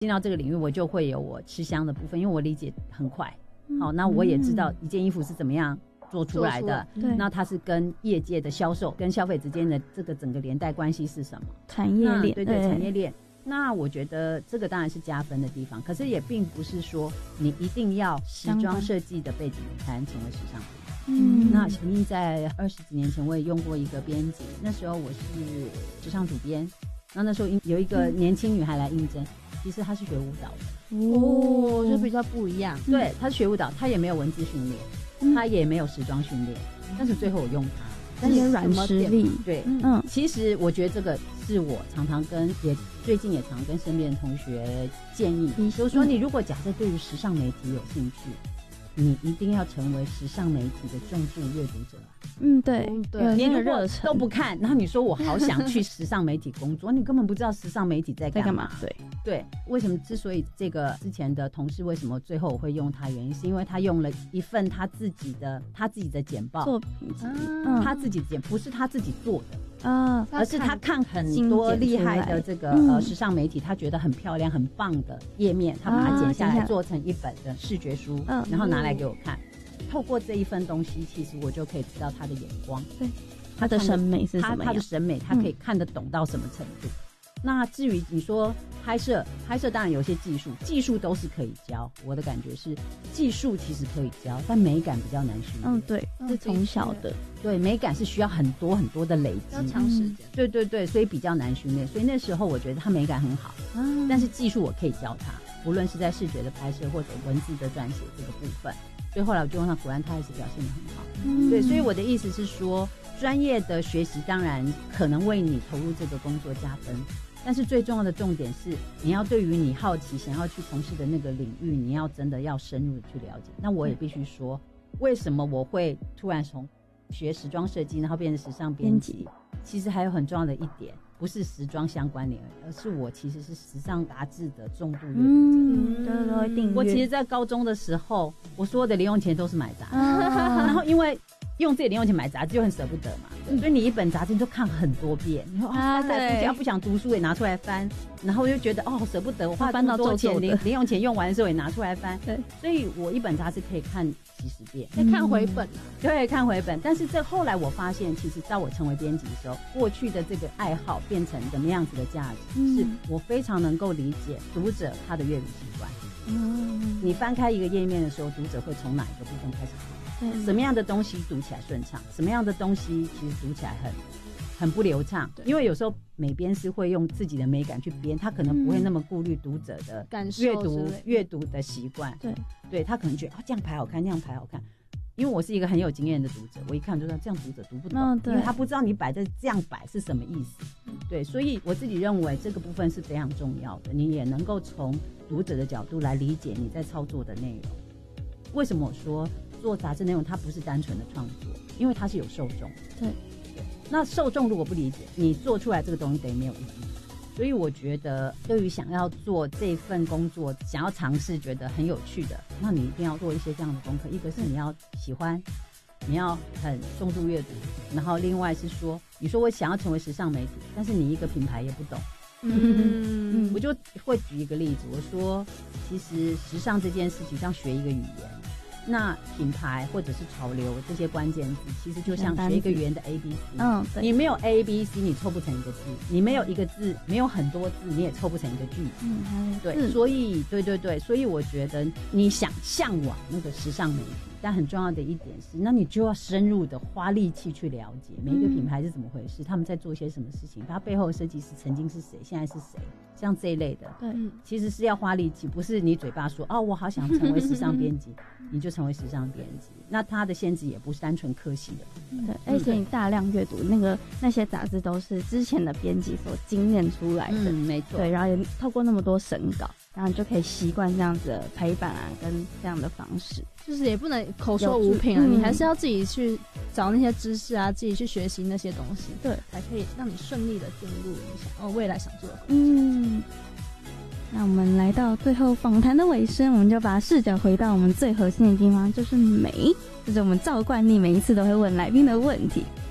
进到这个领域，我就会有我吃香的部分，因为我理解很快。好，那我也知道一件衣服是怎么样做出来的，那它是跟业界的销售跟消费之间的这个整个连带关系是什么？ 产业链， 对对，产业链。那我觉得这个当然是加分的地方，可是也并不是说你一定要时装设计的背景才能成为时尚编辑。那曾经在20几年前，我也用过一个编辑，那时候我是时尚主编，那时候有一个年轻女孩来应征，其实她是学舞蹈的， 就比较不一样。 对，她是学舞蹈，她也没有文字训练，她也没有时装训练，但是最后我用她。 但是软实力， 对，其实我觉得这个是我常常最近也常跟身边的同学建议，就是说你如果假设对于时尚媒体有兴趣，你一定要成为时尚媒体的重度阅读者。 对， 你如果都不看，然后你说我好想去时尚媒体工作，你根本不知道时尚媒体在干嘛。对，为什么之所以这个之前的同事为什么最后我会用他，原因是因为他用了一份他自己的简报作品集， 他自己的不是他自己做的。而是他看很多厉害的这个时尚媒体，他觉得很漂亮很棒的页面，他把它剪下来做成一本的视觉书，然后拿来给我看。透过这一份东西，其实我就可以知道他的眼光， 对他的审美是什么样， 他的审美他可以看得懂到什么程度。那至于你说拍摄当然有些技术都是可以教，我的感觉是技术其实可以教，但美感比较难训练。 对，是从小的。 对，美感是需要很多很多的累积， 要长时间。 对，所以比较难训练。所以那时候我觉得他美感很好，但是技术我可以教他，不论是在视觉的拍摄或者文字的撰写这个部分。所以后来我就用他，果然他还是表现得很好。对，所以我的意思是说，专业的学习当然可能为你投入这个工作加分，但是最重要的重点是，你要对于你好奇想要去从事的那个领域，你要真的要深入的去了解。那我也必须说，为什么我会突然从学时装设计，然后变成时尚编辑？其实还有很重要的一点，不是时装相关联，而是我其实是时尚杂志的重度阅读者。 对， 我其实在高中的时候，我所有的零用钱都是买杂志，然后因为用自己零用钱买杂志就很舍不得嘛，所以你一本杂志都看很多遍，你说翻来覆去，不想读书也拿出来翻，然后又觉得舍不得，我花这么多钱零用钱用完的时候也拿出来翻，对，所以我一本杂志可以看几十遍， 再看回本对，看回本。但是后来我发现，其实到我成为编辑的时候，过去的这个爱好变成什么样子的价值，是我非常能够理解读者他的阅读习惯。你翻开一个页面的时候，读者会从哪一个部分开始读？什么样的东西读起来顺畅？什么样的东西其实读起来很不流畅？因为有时候美编是会用自己的美感去编，他可能不会那么顾虑读者的阅读的习惯。对，他可能觉得这样排好看，那样排好看。因为我是一个很有经验的读者，我一看就知道这样读者读不懂，因为他不知道你这样摆是什么意思。对，所以我自己认为这个部分是非常重要的，你也能够从读者的角度来理解你在操作的内容。为什么我说做杂志内容它不是单纯的创作？因为它是有受众。对，那受众如果不理解，你做出来这个东西等于没有意义。所以我觉得对于想要做这份工作，想要尝试觉得很有趣的，那你一定要做一些这样的功课。一个是你要喜欢，你要很重度阅读，然后另外是说，你说我想要成为时尚媒体，但是你一个品牌也不懂。我就会举一个例子，我说其实时尚这件事情像学一个语言，那品牌或者是潮流这些关键字，其实就像学一个语言的 ABC。你没有 ABC， 你凑不成一个字；你没有一个字，没有很多字，你也凑不成一个句子。对，所以对，所以我觉得你想向往那个时尚媒体，但很重要的一点是，那你就要深入的花力气去了解每一个品牌是怎么回事，他们在做些什么事情，他背后的设计师曾经是谁，现在是谁，像这一类的。对，其实是要花力气，不是你嘴巴说我好想成为时尚编辑，你就成为时尚编辑。那它的限制也不是单纯科系的。 对，而且你大量阅读那些杂志都是之前的编辑所精炼出来的。 没错。对， 然后也透过那么多审稿，然后你就可以习惯这样子的排版跟这样的方式。 就是也不能口说无凭啊，你还是要自己去找那些知识啊，自己去学习那些东西，对，才可以让你顺利的进入你未来想做的工作。 那我们来到最后访谈的尾声，我们就把视角回到我们最核心的地方，就是美，这是我们照惯例每一次都会问来宾的问题。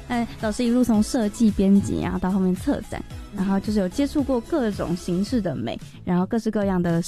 老师一路从设计、编辑，然后到后面策展，然后就是有接触过各种形式的美，然后各式各样的